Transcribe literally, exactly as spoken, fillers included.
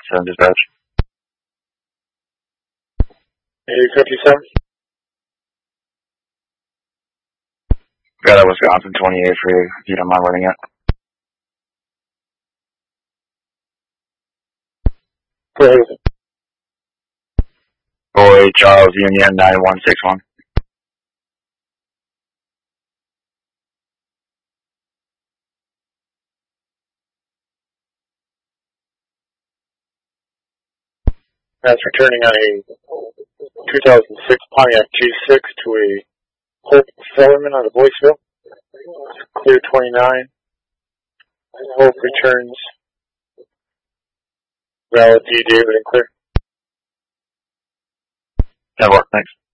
seven dispatch. eight fifty-seven. Got a Wisconsin twenty-eight for you, if you don't mind running it. Go ahead. Boy, Charles Union nine one six one. That's returning on a two thousand six Pontiac G six to a Hope Sellerman out of Boyceville. Clear twenty-nine. Hope returns valid D David and clear. That'll work, thanks.